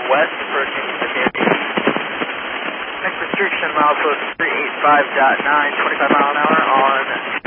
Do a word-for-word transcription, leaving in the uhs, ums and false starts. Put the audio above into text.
west, approaching the K D. Next restriction, milepost three eighty-five point nine, twenty-five mile an hour on